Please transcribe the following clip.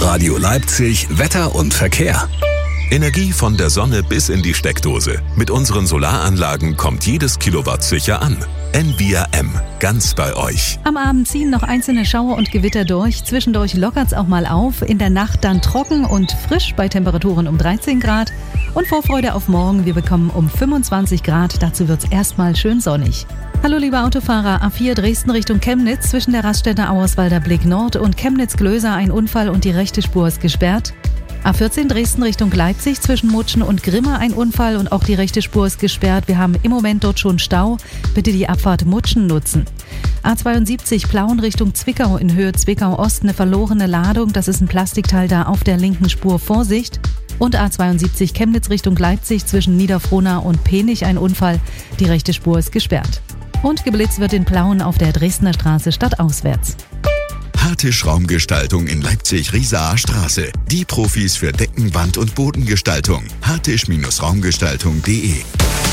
Radio Leipzig Wetter und Verkehr. Energie von der Sonne bis in die Steckdose. Mit unseren Solaranlagen kommt jedes Kilowatt sicher an. Envia M. Ganz bei euch. Am Abend ziehen noch einzelne Schauer und Gewitter durch. Zwischendurch lockert's auch mal auf. In der Nacht dann trocken und frisch bei Temperaturen um 13 Grad. Und Vorfreude auf morgen. Wir bekommen um 25 Grad. Dazu wird's erstmal schön sonnig. Hallo liebe Autofahrer, A4 Dresden Richtung Chemnitz. Zwischen der Raststätte Auerswalder Blick Nord und Chemnitz-Glöser ein Unfall und die rechte Spur ist gesperrt. A14 Dresden Richtung Leipzig, zwischen Mutschen und Grimma ein Unfall und auch die rechte Spur ist gesperrt. Wir haben im Moment dort schon Stau. Bitte die Abfahrt Mutschen nutzen. A72 Plauen Richtung Zwickau in Höhe Zwickau-Ost eine verlorene Ladung. Das ist ein Plastikteil da auf der linken Spur. Vorsicht. Und A72 Chemnitz Richtung Leipzig zwischen Niederfrohna und Penich ein Unfall. Die rechte Spur ist gesperrt. Und geblitzt wird in Plauen auf der Dresdner Straße stadtauswärts. Hartisch Raumgestaltung in Leipzig-Riesaer Straße. Die Profis für Decken, Wand- und Bodengestaltung. hartisch-raumgestaltung.de